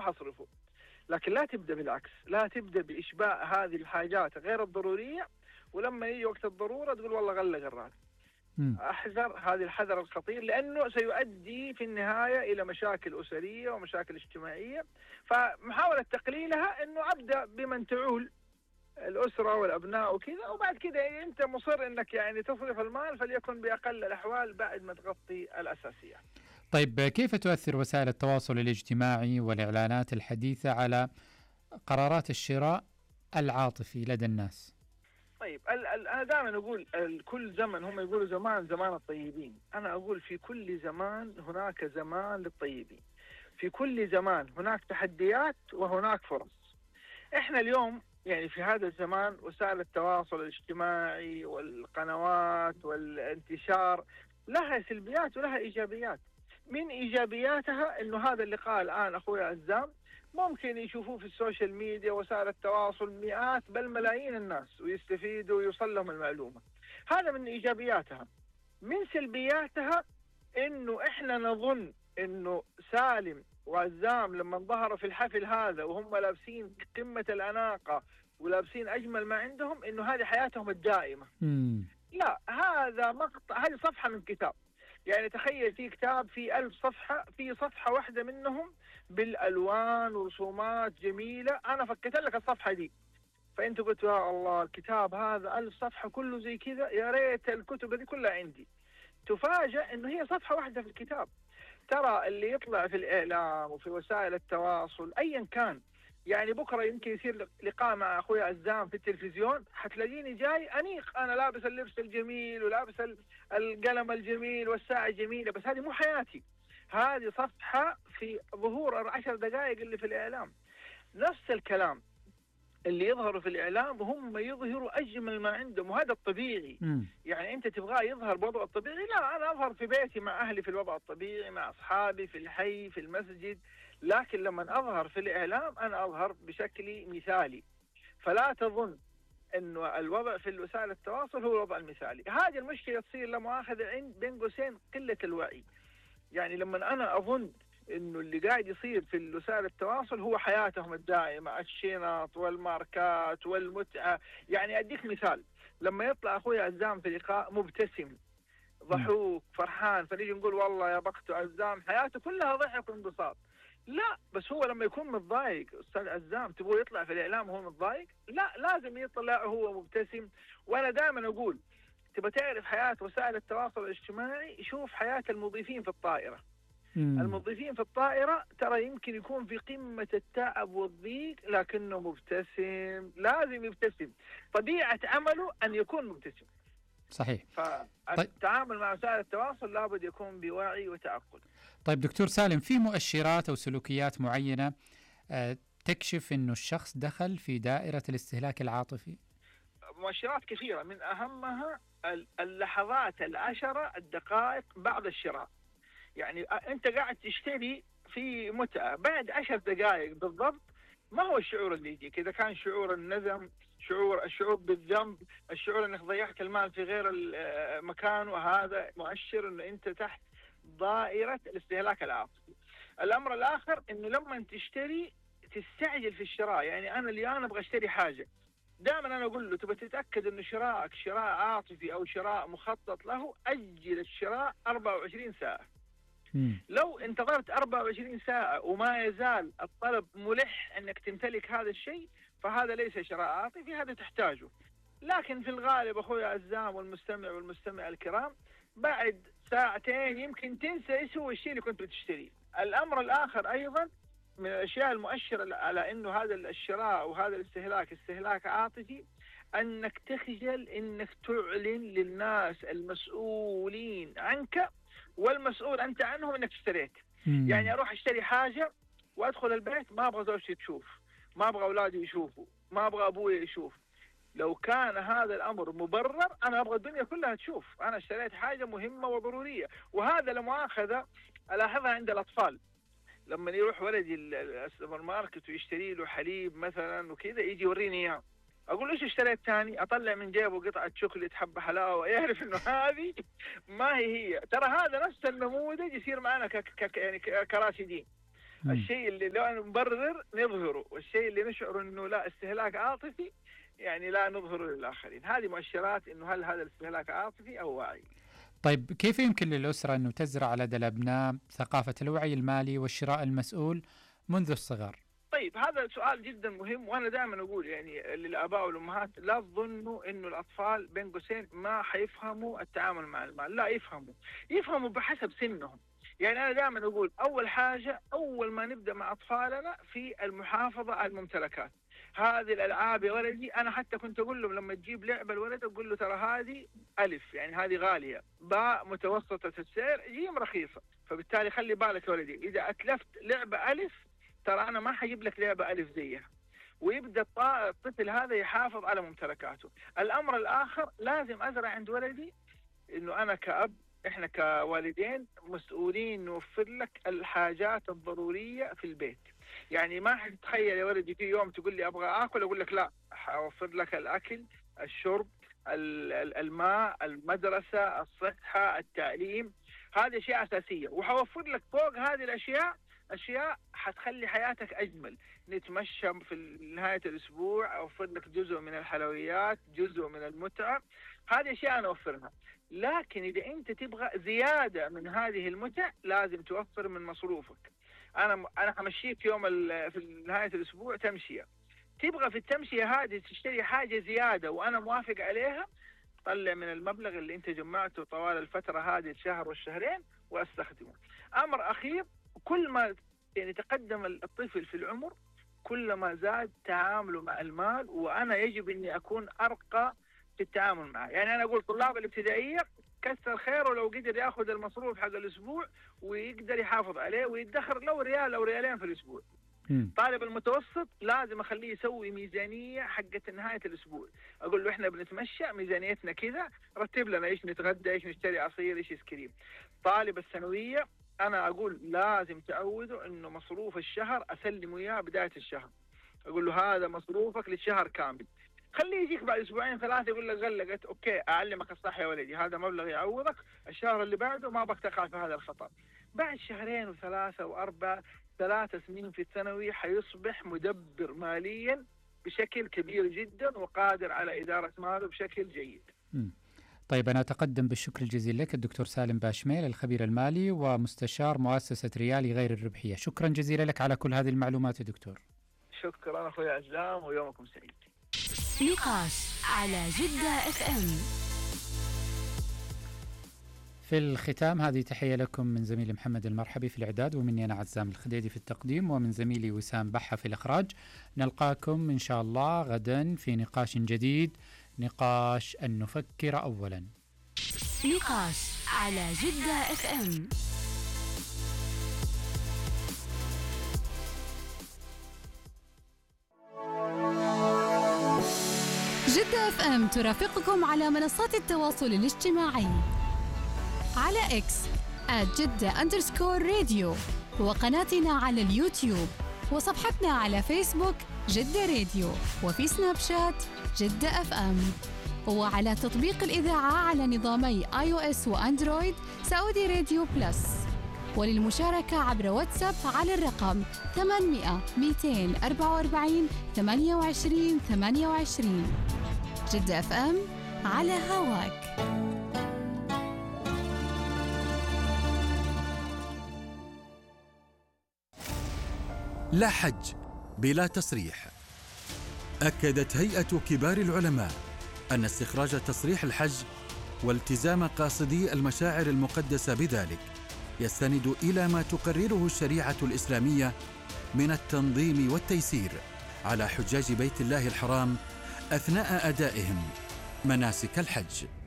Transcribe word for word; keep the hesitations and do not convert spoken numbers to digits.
أروح أصرفه. لكن لا تبدأ بالعكس، لا تبدأ بإشباع هذه الحاجات غير الضرورية، ولما يجي وقت الضرورة تقول والله غلق الراتب. أحذر هذه الحذر الخطير، لأنه سيؤدي في النهاية إلى مشاكل أسرية ومشاكل اجتماعية. فمحاولة تقليلها أنه أبدأ بمن تعول الأسرة والأبناء وكذا، وبعد كذا أنت مصر أنك يعني تصرف المال فليكن بأقل الأحوال بعد ما تغطي الأساسيات. طيب كيف تؤثر وسائل التواصل الاجتماعي والإعلانات الحديثة على قرارات الشراء العاطفي لدى الناس؟ طيب ال ال أنا دائما أقول كل زمن، هم يقولوا زمان زمان الطيبين، أنا أقول في كل زمان هناك زمان للطيبين، في كل زمان هناك تحديات وهناك فرص. إحنا اليوم يعني في هذا الزمان وسائل التواصل الاجتماعي والقنوات والانتشار لها سلبيات ولها إيجابيات. من إيجابياتها إنه هذا اللقاء الآن أخوي عزام ممكن يشوفوه في السوشيال ميديا وسائل التواصل مئات بل ملايين الناس ويستفيدوا ويوصل لهم المعلومة، هذا من إيجابياتها. من سلبياتها إنه إحنا نظن إنه سالم وعزام لما ظهروا في الحفل هذا وهم لابسين قمة الأناقة ولابسين أجمل ما عندهم إنه هذه حياتهم الدائمة. مم. لا، هذا مقطع، هذه صفحة من كتاب. يعني تخيل في كتاب في ألف صفحة، في صفحة واحدة منهم بالألوان ورسومات جميلة، أنا فكت لك الصفحة دي، فأنت قلت يا الله الكتاب هذا ألف صفحة كله زي كذا، يا ريت الكتب دي كلها عندي. تفاجأ إنه هي صفحة واحدة في الكتاب. ترى اللي يطلع في الإعلام وفي وسائل التواصل أيا كان، يعني بكرة يمكن يصير لقاء مع أخوي عزام في التلفزيون حتلاقيني جاي أنيق، أنا لابس اللبس الجميل ولابس القلم الجميل والساعة الجميلة، بس هذه مو حياتي، هذه صفحة في ظهور العشر دقائق اللي في الإعلام. نفس الكلام اللي يظهروا في الإعلام وهم يظهروا أجمل ما عندهم، وهذا الطبيعي. م. يعني أنت تبغاه يظهر بوضع الطبيعي؟ لا، أنا أظهر في بيتي مع أهلي في الوضع الطبيعي، مع أصحابي في الحي في المسجد، لكن لما أظهر في الإعلام أنا أظهر بشكل مثالي. فلا تظن أنه الوضع في وسائل التواصل هو الوضع المثالي. هذه المشكلة تصير لمؤاخذة عند بين قوسين قلة الوعي. يعني لما أنا أظن إنه اللي قاعد يصير في وسائل التواصل هو حياتهم الدائمة، الشنط والماركات والمتعة. يعني أديك مثال، لما يطلع أخوي عزام في لقاء مبتسم ضحوك فرحان، فنيجي نقول والله يا بخت عزام حياته كلها ضحك وانبساط. لا، بس هو لما يكون متضايق أستاذ عزام تبغوا يطلع في الإعلام وهو متضايق؟ لا، لازم يطلع هو مبتسم. وأنا دائما أقول تبغى تعرف حياة وسائل التواصل الاجتماعي، شوف حياة المضيفين في الطائرة. مم. المضيفين في الطائرة ترى يمكن يكون في قمة التعب والضيق لكنه مبتسم، لازم يبتسم، طبيعة عمله أن يكون مبتسم. صحيح. فالتعامل طيب. مع وسائل التواصل لابد يكون بوعي وتعقل. طيب دكتور سالم، في مؤشرات أو سلوكيات معينة تكشف أنه الشخص دخل في دائرة الاستهلاك العاطفي؟ مؤشرات كثيرة، من أهمها اللحظات العشرة الدقائق بعد الشراء. يعني أنت قاعد تشتري في متعة، بعد عشر دقائق بالضبط ما هو الشعور اللي يجي كذا؟ كان شعور الندم، شعور الشعور بالذنب، الشعور أنك ضيعت المال في غير المكان، وهذا مؤشر أنه أنت تحت دائرة الاستهلاك العاطفي. الأمر الآخر أنه لما تشتري تستعجل في الشراء. يعني أنا اللي أنا أبغى أشتري حاجة، دائما أنا أقول له تبغى تتأكد أنه شراءك شراء عاطفي أو شراء مخطط له، أجل الشراء أربعة وعشرين ساعة. مم. لو انتظرت أربعة وعشرين ساعة وما يزال الطلب ملح أنك تمتلك هذا الشيء، فهذا ليس شراء عاطفي، هذا تحتاجه. لكن في الغالب أخوي عزام والمستمع والمستمع الكرام بعد ساعتين يمكن تنسى إيش هو الشيء اللي كنت بتشتريه. الأمر الآخر أيضا من الأشياء المؤشرة على أنه هذا الشراء وهذا الاستهلاك استهلاك عاطفي، أنك تخجل أنك تعلن للناس المسؤولين عنك والمسؤول أنت عنهم أنك اشتريت. مم. يعني أروح أشتري حاجة وأدخل البيت ما أبغى زوجتي تشوف، ما أبغى أولادي يشوفوا، ما أبغى أبوي يشوف. لو كان هذا الأمر مبرر أنا أبغى الدنيا كلها تشوف أنا اشتريت حاجة مهمة وضرورية. وهذا لمؤاخذة ألاحظها عند الأطفال، لما يروح ولدي السوبر ماركت ويشتري له حليب مثلا وكذا، يجي يوريني إياه، أقول إيش اشتريت تاني؟ أطلع من جيبه قطعة شوكولات حبة حلاوة، يعرف إنه هذه ما هي هي. ترى هذا نفس النموذج يصير معنا ك ك يعني كراشدين. مم. الشيء اللي لو نبرر نظهره، والشيء اللي نشعر أنه لا استهلاك عاطفي يعني لا نظهره للآخرين. هذه مؤشرات أنه هل هذا الاستهلاك عاطفي أو واعي. طيب كيف يمكن للأسرة أنه تزرع لدى الأبناء ثقافة الوعي المالي والشراء المسؤول منذ الصغر؟ طيب هذا سؤال جدا مهم، وأنا دائما أقول يعني للآباء والأمهات لا تظنوا إنه الأطفال بين قوسين ما حيفهموا التعامل مع المال، لا يفهموا، يفهموا بحسب سنهم. يعني أنا دائما أقول أول حاجة أول ما نبدأ مع أطفالنا في المحافظة على الممتلكات. هذه الألعاب يا ولدي، أنا حتى كنت أقول لهم لما تجيب لعبة الولد أقول له ترى هذه ألف يعني هذه غالية، باء متوسطة السعر، جيم رخيصة، فبالتالي خلي بالك يا ولدي إذا أتلفت لعبة ألف ترى أنا ما حجيب لك لعبة ألف زيها. ويبدأ الطفل هذا يحافظ على ممتلكاته. الأمر الآخر لازم أزرع عند ولدي إنه أنا كأب، إحنا كوالدين مسؤولين نوفر لك الحاجات الضرورية في البيت. يعني ما حتتخيل يا ولدي في يوم تقول لي أبغى آكل أقول لك لا، حأوفر لك الأكل، الشرب، الماء، المدرسة، الصحة، التعليم، هذه أشياء أساسية، وحوفر لك فوق هذه الأشياء أشياء حتخلي حياتك أجمل. نتمشى في نهاية الأسبوع، أوفر لك جزء من الحلويات، جزء من المتعة، هذه أشياء أنا أوفرها. لكن إذا أنت تبغى زيادة من هذه المتع لازم توفر من مصروفك. أنا أنا همشيك يوم في نهاية الأسبوع تمشية، تبغى في التمشية هذه تشتري حاجة زيادة وأنا موافق عليها، طلع من المبلغ اللي أنت جمعته طوال الفترة هذه الشهر والشهرين واستخدمه. أمر أخير، كل ما يعني تقدم الطفل في العمر كل ما زاد تعامله مع المال، وأنا يجب أني أكون أرقى في التعامل معه. يعني أنا أقول طلاب الابتدائية كسر خيره لو قدر يأخذ المصروف حق الأسبوع ويقدر يحافظ عليه ويدخر لو ريال أو ريالين في الأسبوع. م. طالب المتوسط لازم أخليه يسوي ميزانية حقة نهاية الأسبوع، أقول له إحنا بنتمشى ميزانيتنا كذا، رتب لنا إيش نتغدى، إيش نشتري عصير، إيش إسكريم. طالب الثانوية أنا أقول لازم تعودوا إنه مصروف الشهر أسلمه إياه بداية الشهر، أقول له هذا مصروفك للشهر كامل. خليه يجيك بعد أسبوعين ثلاثة يقول لك غلقت، أوكي أعلمك الصح يا ولدي، هذا مبلغ يعوضك الشهر اللي بعده، ما بك تقع في هذا الخطأ. بعد شهرين وثلاثة وأربعة ثلاثة سنين في الثانوي حيصبح مدبر ماليا بشكل كبير جدا وقادر على إدارة ماله بشكل جيد. م. طيب أنا أتقدم بالشكر الجزيل لك الدكتور سالم باشميل، الخبير المالي ومستشار مؤسسة ريالي غير الربحية. شكرا جزيلا لك على كل هذه المعلومات يا دكتور. شكرا أخوي عزام ويومكم سعيد. نقاش على جدة اف ام. في الختام هذه تحية لكم من زميلي محمد المرحبي في الإعداد، ومني أنا عزام الخديدي في التقديم، ومن زميلي وسام بحة في الإخراج. نلقاكم إن شاء الله غدا في نقاش جديد، نقاش أن نفكر أولا. نقاش على جدة اف ام. جدة اف ام ترافقكم على منصات التواصل الاجتماعي، على اكس آت جدة أندرسكور راديو، وقناتنا على اليوتيوب، وصفحتنا على فيسبوك جدة راديو، وفي سناب شات جدة اف ام، وعلى تطبيق الإذاعة على نظامي آي أو إس وأندرويد سعودي راديو بلس. وللمشاركة عبر واتساب على الرقم ثمانمئة مئتين وأربعة وأربعين ثمانية وعشرين ثمانية وعشرين. جدة اف ام على هواك. لا حج بلا تصريح. أكدت هيئة كبار العلماء أن استخراج تصريح الحج والتزام قاصدي المشاعر المقدسة بذلك يستند إلى ما تقرره الشريعة الإسلامية من التنظيم والتيسير على حجاج بيت الله الحرام أثناء أدائهم مناسك الحج.